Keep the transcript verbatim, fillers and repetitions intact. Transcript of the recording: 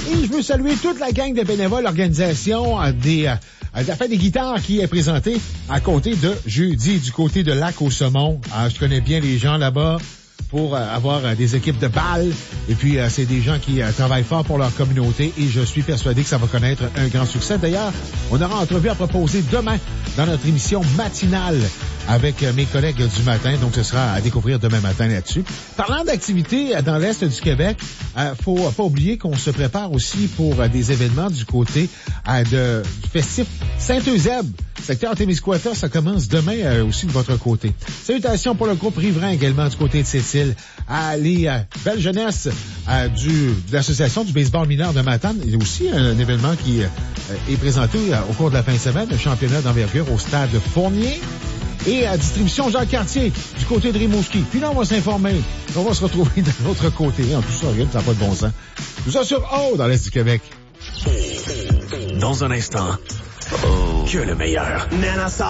Et je veux saluer toute la gang de bénévoles, l'organisation des, euh, de la fête des guitares qui est présentée à compter de jeudi du côté de Lac-au-Saumon. Euh, je connais bien les gens là-bas pour euh, avoir euh, des équipes de balles. Et puis, euh, c'est des gens qui euh, travaillent fort pour leur communauté et je suis persuadé que ça va connaître un grand succès. D'ailleurs, on aura entrevue à proposer demain dans notre émission matinale avec euh, mes collègues du matin. Donc, ce sera à découvrir demain matin là-dessus. Parlant d'activités euh, dans l'Est du Québec, euh, faut pas oublier qu'on se prépare aussi pour euh, des événements du côté euh, de, du festif Saint-Eusèbe. Secteur Témiscouata, ça commence demain euh, aussi de votre côté. Salutations pour le groupe Riverain également du côté de Sept-Îles. À les euh, belles jeunesses euh, du, de l'association du baseball mineur de Matane. Il y a aussi un, un événement qui euh, est présenté euh, au cours de la fin de semaine, un championnat d'envergure au stade Fournier. Et à distribution Jacques Cartier du côté de Rimouski. Puis là, on va s'informer. On va se retrouver de l'autre côté. En tout ça, ça n'a pas de bon sens. Tout ça sur O dans l'Est du Québec. Dans un instant, oh, que le meilleur.